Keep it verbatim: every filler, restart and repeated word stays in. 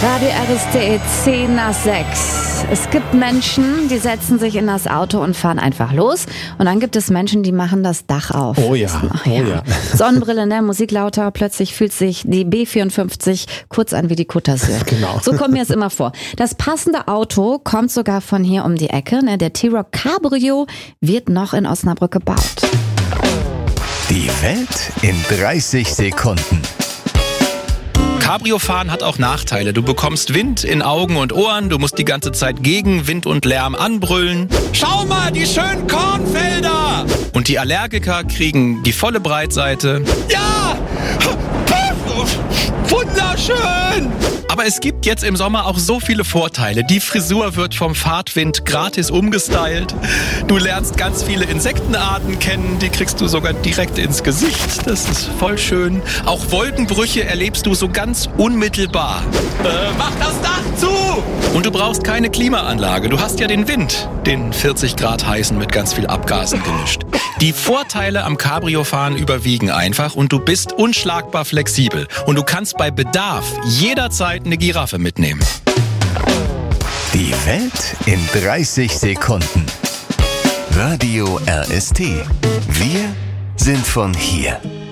Radio R S T, zehn nach sechs. Es gibt Menschen, die setzen sich in das Auto und fahren einfach los. Und dann gibt es Menschen, die machen das Dach auf. Oh ja, Ach, ja. oh ja. Sonnenbrille, ne? Musik lauter. Plötzlich fühlt sich die B vierundfünfzig kurz an wie die Côte d'Azur. Genau. So kommt mir es immer vor. Das passende Auto kommt sogar von hier um die Ecke. Ne? Der T-Roc Cabrio wird noch in Osnabrück gebaut. Die Welt in dreißig Sekunden. Cabrio-Fahren hat auch Nachteile. Du bekommst Wind in Augen und Ohren, du musst die ganze Zeit gegen Wind und Lärm anbrüllen. Schau mal, die schönen Kornfelder! Und die Allergiker kriegen die volle Breitseite. Ja! Wunderschön! Aber es gibt jetzt im Sommer auch so viele Vorteile. Die Frisur wird vom Fahrtwind gratis umgestylt. Du lernst ganz viele Insektenarten kennen, die kriegst du sogar direkt ins Gesicht. Das ist voll schön. Auch Wolkenbrüche erlebst du so ganz unmittelbar. Äh, mach das Dach zu! Und du brauchst keine Klimaanlage. Du hast ja den Wind, den vierzig Grad heißen mit ganz viel Abgasen gemischt. Die Vorteile am Cabrio-Fahren überwiegen einfach und du bist unschlagbar flexibel. Und du kannst bei Bedarf jederzeit eine Giraffe mitnehmen. Die Welt in dreißig Sekunden. Radio R S T. Wir sind von hier.